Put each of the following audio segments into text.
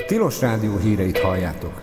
A Tilos Rádió híreit halljátok.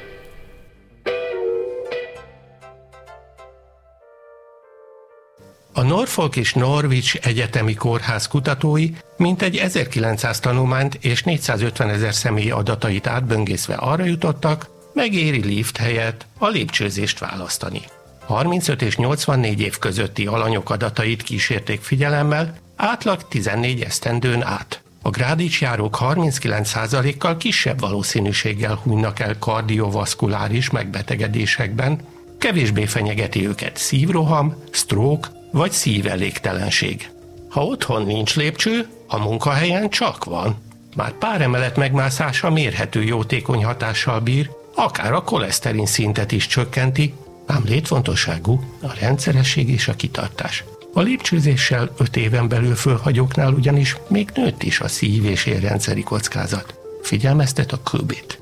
A Norfolk és Norwich egyetemi kórház kutatói mintegy 1900 tanulmányt és 450 000 személy adatait átböngészve arra jutottak, megéri lift helyett a lépcsőzést választani. 35 és 84 év közötti alanyok adatait kísérték figyelemmel, átlag 14 esztendőn át. A grádicsjárók 39%-kal kisebb valószínűséggel hunynak el kardiovaszkuláris megbetegedésekben, kevésbé fenyegeti őket szívroham, stroke vagy szívelégtelenség. Ha otthon nincs lépcső, a munkahelyen csak van. Már pár emelet megmászása mérhető jótékony hatással bír, akár a koleszterin szintet is csökkenti, ám létfontosságú a rendszeresség és a kitartás. A lépcsőzéssel 5 éven belül fölhagyóknál ugyanis még nőtt is a szív- és érrendszeri kockázat. Figyelmeztet a Qubit.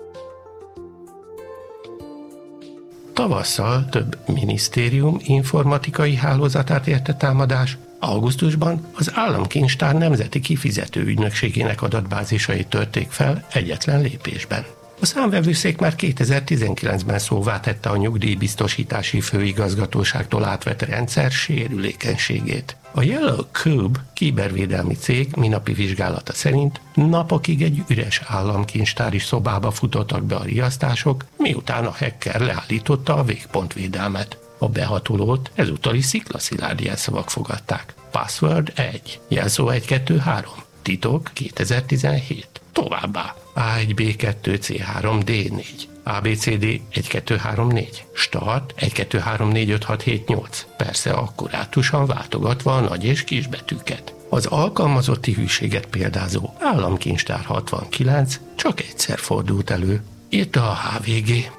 Tavasszal több minisztérium informatikai hálózatát érte támadás, augusztusban az Államkincstár Nemzeti Kifizető Ügynökségének adatbázisait törték fel egyetlen lépésben. A számvevőszék már 2019-ben szóvá tette a nyugdíjbiztosítási főigazgatóságtól átvett rendszer sérülékenységét. A Yellow Cube kibervédelmi cég minapi vizsgálata szerint napokig egy üres államkincstári szobába futottak be a riasztások, miután a hacker leállította a végpontvédelmet. A behatolót ezúttal sziklaszilárd jelszavak fogadták. Password 1, jelszó 123, titok 2017. Továbbá A1B2C3D4, ABCD 1234, start 12345678, persze akkurátusan váltogatva a nagy és kisbetűket. Az alkalmazotti hűséget példázó Államkincstár 69 csak egyszer fordult elő, írta a HVG.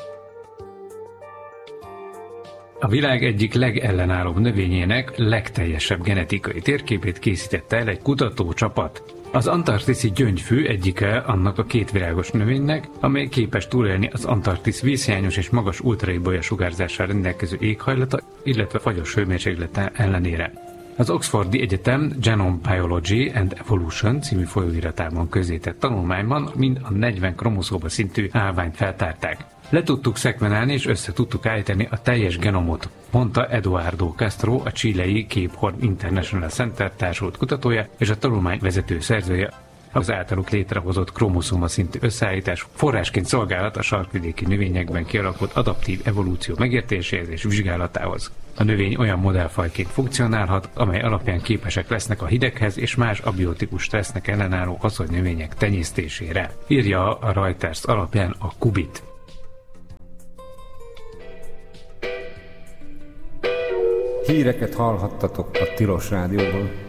A világ egyik legellenállóbb növényének legteljesebb genetikai térképét készítette el egy kutatócsapat. Az antarktiszi gyöngyfű egyike annak a két virágos növénynek, amely képes túlélni az Antarktisz vízhiányos és magas ultraibolya sugárzással rendelkező éghajlata, illetve fagyos hőmérséklete ellenére. Az Oxfordi Egyetem Genome Biology and Evolution című folyóiratában közzétett tanulmányban mind a 40 kromoszóma szintű állványt feltárták. Le tudtuk szekvenálni és össze tudtuk állítani a teljes genomot, mondta Eduardo Castro, a chilei Cape Horn International Center társult kutatója és a tanulmány vezető szerzője. Az általuk létrehozott kromoszóma szintű összeállítás forrásként szolgálhat a sarkvidéki növényekben kialakult adaptív evolúció megértéséhez és vizsgálatához. A növény olyan modellfajként funkcionálhat, amely alapján képesek lesznek a hideghez és más abiotikus stressznek ellenálló haszonnövények tenyésztésére, írja a Reuters alapján a Qubit. Híreket hallhattatok a Tilos Rádióból.